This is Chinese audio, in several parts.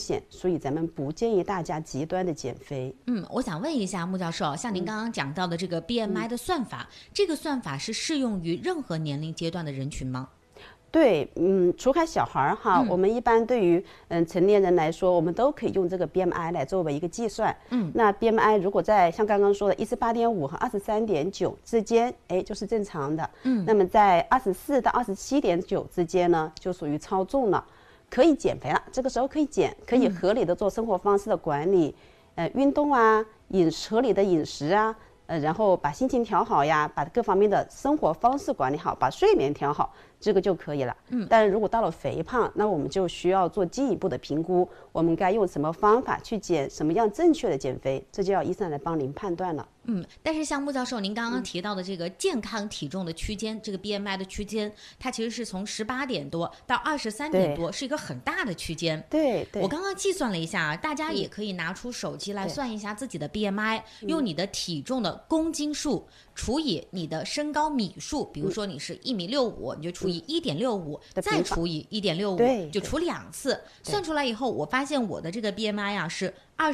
险，所以咱们不建议大家极端的减肥。 我想问一下穆教授，像您刚刚讲到的这个 BMI 的算法，这个算法是适用于任何年龄阶段的人群吗？ 对，除开小孩哈，我们一般对于成年人来说，我们都可以用这个 BMI 来作为一个计算。那 BMI 如果在像刚刚说的18.5和23.9之间，就是正常的。那么在24到27.9之间呢，就属于超重了，可以减肥了。这个时候可以减，可以合理的做生活方式的管理，运动啊，合理的饮食啊。然后把心情调好呀，把各方面的生活方式管理好，把睡眠调好，这个就可以了。但是如果到了肥胖，那我们就需要做进一步的评估，我们该用什么方法去减，什么样正确的减肥，这就要医生来帮您判断了。 但是像穆教授您刚刚提到的这个健康体重的区间，这个 BMI 的区间，它其实是从18点多到23点多，是一个很大的区间。 对， 我刚刚计算了一下，大家也可以拿出手机来算一下自己的 BMI，用你的体重的公斤数除以你的身高米数，比如说你是1.65米，你就除以1.65，再除以1.65，就除2次，算出来以后，我发现我的这个 BMI 啊是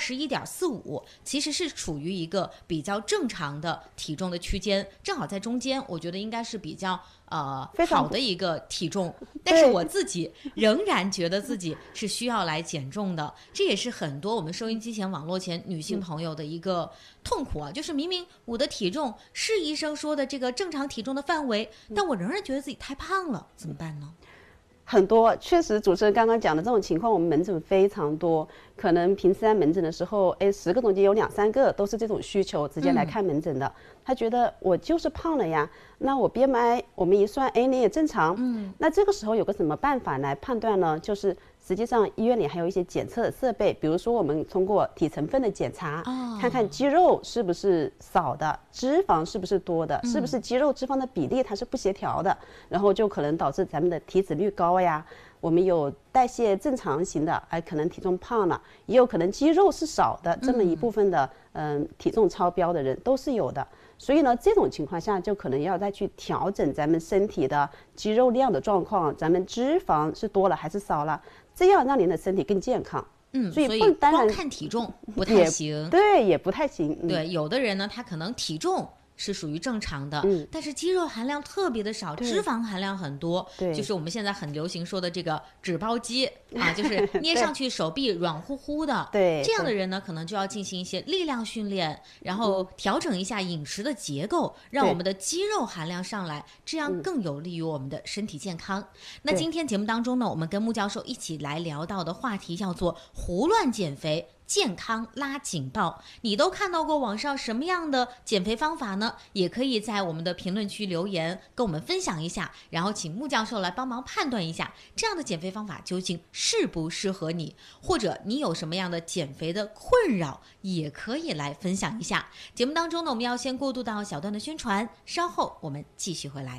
21.45，其实是处于一个比较正常的体重的区间，正好在中间，我觉得应该是比较好的一个体重。但是我自己仍然觉得自己是需要来减重的，这也是很多我们收音机前、网络前女性朋友的一个痛苦啊，就是明明我的体重是医生说的这个正常体重的范围，但我仍然觉得自己太胖了，怎么办呢？ 很多确实，主持人刚刚讲的这种情况，我们门诊非常多。可能平时在门诊的时候，10个中间有2、3个都是这种需求，直接来看门诊的。他觉得我就是胖了呀，那我 BMI 我们一算，你也正常。那这个时候有个什么办法来判断呢？就是实际上医院里还有一些检测的设备，比如说我们通过体成分的检查，看看肌肉是不是少的，脂肪是不是多的，是不是肌肉脂肪的比例它是不协调的，然后就可能导致咱们的体脂率高呀。我们有代谢正常型的，可能体重胖了，也有可能肌肉是少的，这么一部分的体重超标的人都是有的。所以呢，这种情况下就可能要再去调整咱们身体的肌肉量的状况，咱们脂肪是多了还是少了，这样让您的身体更健康。 所以光看体重不太行， 对，也不太行。 对，有的人呢，他可能体重是属于正常的，但是肌肉含量特别的少，脂肪含量很多，就是我们现在很流行说的这个纸包肌啊，就是捏上去手臂软乎乎的。 对， 这样的人呢，可能就要进行一些力量训练，然后调整一下饮食的结构，让我们的肌肉含量上来，这样更有利于我们的身体健康。那今天节目当中呢，我们跟穆教授一起来聊到的话题叫做胡乱减肥，健康拉警报。你都看到过网上什么样的减肥方法呢？也可以在我们的评论区留言跟我们分享一下，然后请穆教授来帮忙判断一下这样的减肥方法究竟适不适合你，或者你有什么样的减肥的困扰也可以来分享一下。节目当中呢，我们要先过渡到小段的宣传，稍后我们继续回来。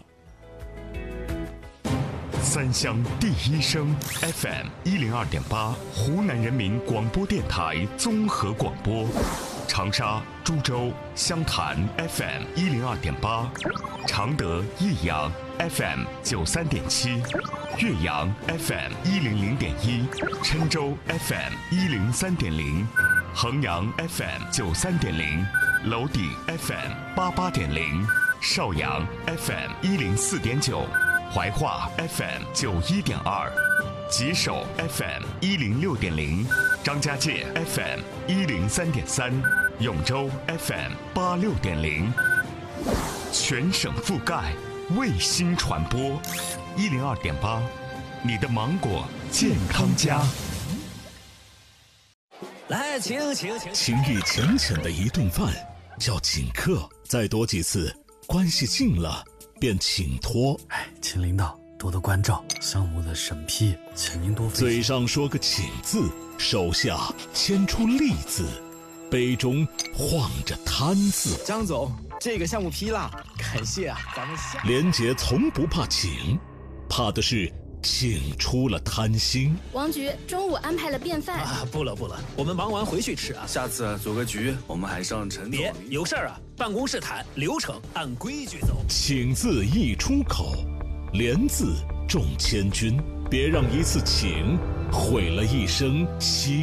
三湘第一声 FM 102.8，湖南人民广播电台综合广播，长沙、株洲、湘潭 FM 102.8，常德、益阳 FM 93.7，岳阳 FM 100.1，郴州 FM 103.0，衡阳 FM 93.0，娄底 FM 88.0，邵阳 FM 104.9。怀化 FM 91.2，吉首 FM 106.0，张家界 FM 103.3，永州 FM 86.0，全省覆盖，卫星传播102.8，你的芒果健康家。 来，请。 情意浅浅的一顿饭叫请客，再多几次，关系近了。便请托， 请领导多多关照，项目的审批，请您多费心。 嘴上说个请字，手下牵出利字，杯中晃着贪字。 张总，这个项目批了，感谢啊，咱们下。 连杰从不怕请，怕的是请出了贪心。 王局中午安排了便饭啊，不了，我们忙完回去吃啊。 下次组个局，我们还上陈总。 别有事儿啊，办公室谈，流程按规矩走。 请字一出口，连字中千钧，别让一次请毁了一生希